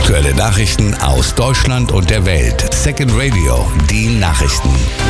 Aktuelle Nachrichten aus Deutschland und der Welt. Second Radio, die Nachrichten.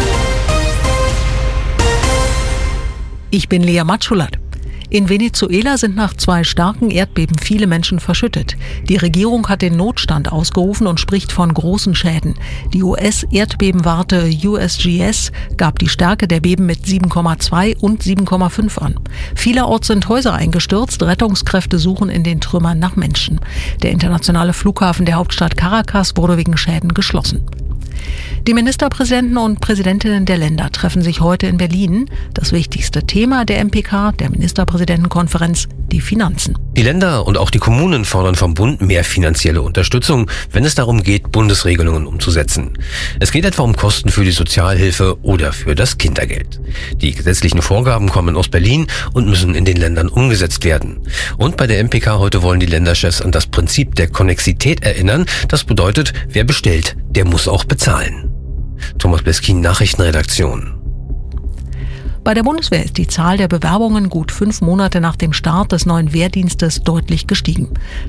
Ich bin Lea Matschulat. In Venezuela sind nach 2 starken Erdbeben viele Menschen verschüttet. Die Regierung hat den Notstand ausgerufen und spricht von großen Schäden. Die US-Erdbebenwarte USGS gab die Stärke der Beben mit 7,2 und 7,5 an. Vielerorts sind Häuser eingestürzt, Rettungskräfte suchen in den Trümmern nach Menschen. Der internationale Flughafen der Hauptstadt Caracas wurde wegen Schäden geschlossen. Die Ministerpräsidenten und Präsidentinnen der Länder treffen sich heute in Berlin. Das wichtigste Thema der MPK, der Ministerpräsidentenkonferenz, die Finanzen. Die Länder und auch die Kommunen fordern vom Bund mehr finanzielle Unterstützung, wenn es darum geht, Bundesregelungen umzusetzen. Es geht etwa um Kosten für die Sozialhilfe oder für das Kindergeld. Die gesetzlichen Vorgaben kommen aus Berlin und müssen in den Ländern umgesetzt werden. Und bei der MPK heute wollen die Länderchefs an das Prinzip der Konnexität erinnern. Das bedeutet, wer bestellt, der muss auch bezahlen. Thomas Bleskin, Nachrichtenredaktion. Bei der Bundeswehr ist die Zahl der Bewerbungen gut 5 Monate nach dem Start des neuen Wehrdienstes deutlich gestiegen.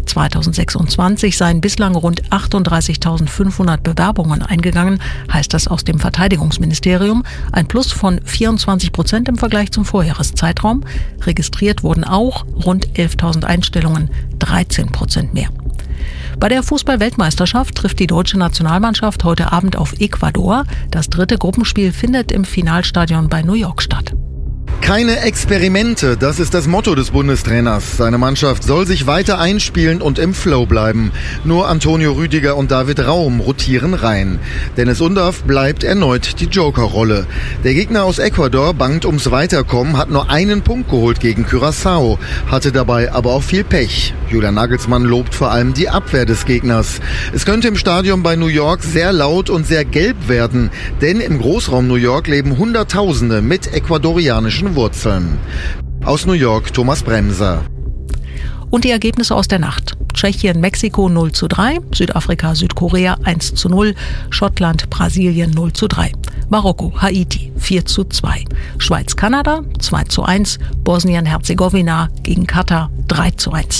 2026 seien bislang rund 38.500 Bewerbungen eingegangen, heißt das aus dem Verteidigungsministerium. Ein Plus von 24% im Vergleich zum Vorjahreszeitraum. Registriert wurden auch rund 11.000 Einstellungen, 13% mehr. Bei der Fußball-Weltmeisterschaft trifft die deutsche Nationalmannschaft heute Abend auf Ecuador. Das 3. Gruppenspiel findet im Finalstadion bei New York statt. Keine Experimente, das ist das Motto des Bundestrainers. Seine Mannschaft soll sich weiter einspielen und im Flow bleiben. Nur Antonio Rüdiger und David Raum rotieren rein. Dennis Undaff bleibt erneut die Jokerrolle. Der Gegner aus Ecuador bangt ums Weiterkommen, hat nur einen Punkt geholt gegen Curaçao, hatte dabei aber auch viel Pech. Julian Nagelsmann lobt vor allem die Abwehr des Gegners. Es könnte im Stadion bei New York sehr laut und sehr gelb werden, denn im Großraum New York leben Hunderttausende mit ecuadorianischen Wurzeln. Aus New York, Thomas Bremser. Und die Ergebnisse aus der Nacht. Tschechien, Mexiko 0:3, Südafrika, Südkorea 1:0, Schottland, Brasilien 0:3, Marokko, Haiti 4:2, Schweiz, Kanada 2:1, Bosnien-Herzegowina gegen Katar 3:1.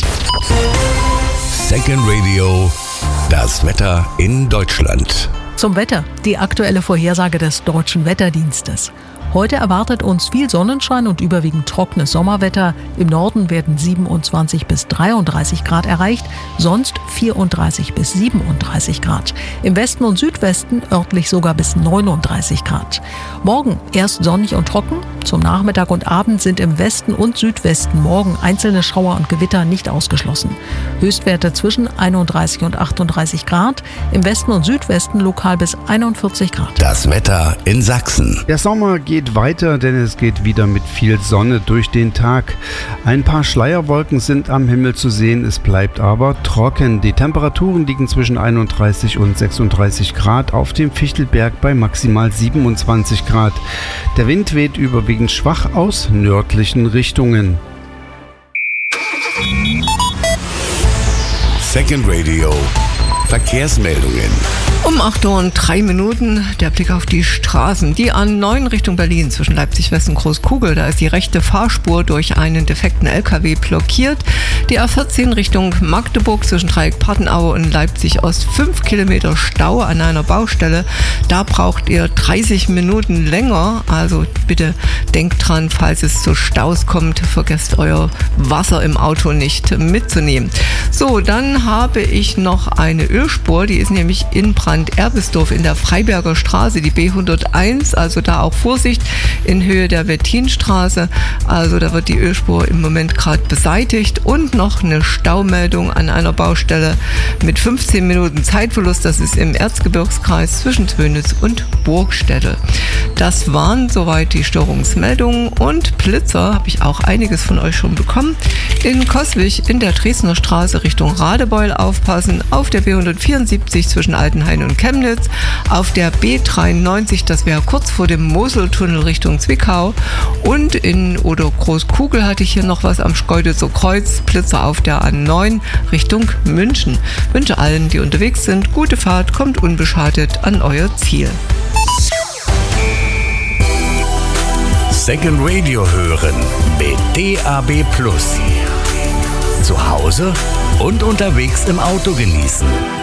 Second Radio, das Wetter in Deutschland. Zum Wetter, die aktuelle Vorhersage des Deutschen Wetterdienstes. Heute erwartet uns viel Sonnenschein und überwiegend trockenes Sommerwetter. Im Norden werden 27 bis 33 Grad erreicht, sonst 34 bis 37 Grad. Im Westen und Südwesten örtlich sogar bis 39 Grad. Morgen erst sonnig und trocken. Zum Nachmittag und Abend sind im Westen und Südwesten morgen einzelne Schauer und Gewitter nicht ausgeschlossen. Höchstwerte zwischen 31 und 38 Grad. Im Westen und Südwesten lokal bis 41 Grad. Das Wetter in Sachsen. Der Sommer geht weiter, denn es geht wieder mit viel Sonne durch den Tag. Ein paar Schleierwolken sind am Himmel zu sehen, es bleibt aber trocken. Die Temperaturen liegen zwischen 31 und 36 Grad, auf dem Fichtelberg bei maximal 27 Grad. Der Wind weht überwiegend schwach aus nördlichen Richtungen. Second Radio, Verkehrsmeldungen. Um 8:03 Uhr der Blick auf die Straßen. Die A9 Richtung Berlin zwischen Leipzig-West und Großkugel. Da ist die rechte Fahrspur durch einen defekten LKW blockiert. Die A14 Richtung Magdeburg zwischen Dreieck Partenaue und Leipzig-Ost 5 Kilometer Stau an einer Baustelle. Da braucht ihr 30 Minuten länger. Also bitte denkt dran, falls es zu Staus kommt, vergesst euer Wasser im Auto nicht mitzunehmen. So, dann habe ich noch eine Ölspur. Die ist nämlich in Brand-Erbisdorf in der Freiberger Straße, die B101, also da auch Vorsicht in Höhe der Wettinstraße. Also da wird die Ölspur im Moment gerade beseitigt. Und noch eine Staumeldung an einer Baustelle mit 15 Minuten Zeitverlust. Das ist im Erzgebirgskreis zwischen Zwönitz und Burgstädte. Das waren soweit die Störungsmeldungen. Und Blitzer habe ich auch einiges von euch schon bekommen. In Coswig in der Dresdner Straße Richtung Radebeul aufpassen. Auf der B174 zwischen Altenhain und Chemnitz. Auf der B93, das wäre kurz vor dem Moseltunnel Richtung Zwickau. Und in oder Großkugel hatte ich hier noch was am Schkeuditzer Kreuz. Blitzer auf der A9 Richtung München. Wünsche allen, die unterwegs sind, gute Fahrt, kommt unbeschadet an euer Ziel. Second Radio hören mit DAB+. Zu Hause und unterwegs im Auto genießen.